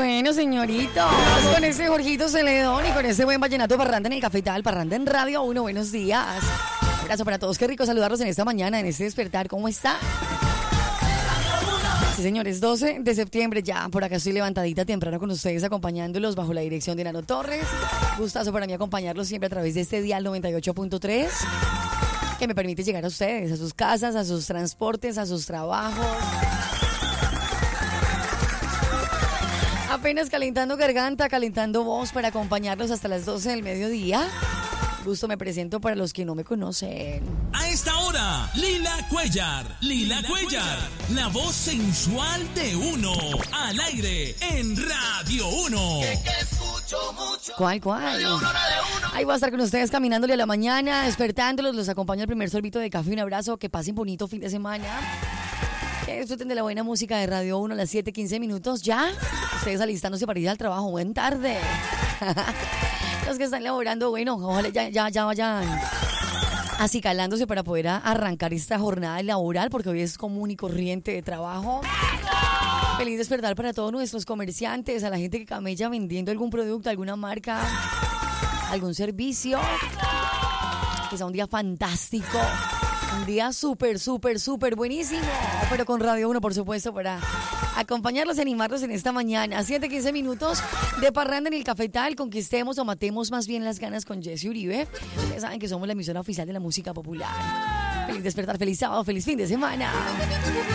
Bueno, señoritos, con ese Jorgito Celedón y con ese buen vallenato parranda en el Cafetal, parranda en Radio 1, buenos días. Un abrazo para todos, qué rico saludarlos en esta mañana, en este despertar, ¿cómo está? Sí, señores, 12 de septiembre ya, por acá estoy levantadita temprano con ustedes, acompañándolos bajo la dirección de Nano Torres. Gustazo para mí acompañarlos siempre a través de este dial 98.3, que me permite llegar a ustedes, a sus casas, a sus transportes, a sus trabajos. Apenas calentando garganta, calentando voz para acompañarlos hasta las 12 del mediodía. Gusto, me presento para los que no me conocen. A esta hora, Lila Cuellar, la voz sensual de Uno, al aire en Radio 1. ¿Cuál? Ahí voy a estar con ustedes caminándole a la mañana, despertándolos, los acompaño al primer sorbito de café, un abrazo, que pasen bonito fin de semana. Disfruten de la buena música de Radio 1 a las 7:15 minutos. ¿Ya? Ustedes alistándose para ir al trabajo. Buen tarde. Los que están laborando, bueno, ojalá ya vayan acicalándose para poder arrancar esta jornada laboral, porque hoy es común y corriente de trabajo. Feliz despertar para todos nuestros comerciantes, a la gente que camella vendiendo algún producto, alguna marca, algún servicio. Que sea un día fantástico. Un día súper buenísimo, pero con Radio 1, por supuesto, para acompañarlos y animarlos en esta mañana. 7:15 minutos de parranda en el Cafetal. Conquistemos o matemos más bien las ganas con Jesse Uribe. Ustedes saben que somos la emisora oficial de la música popular. Feliz despertar, feliz sábado, feliz fin de semana.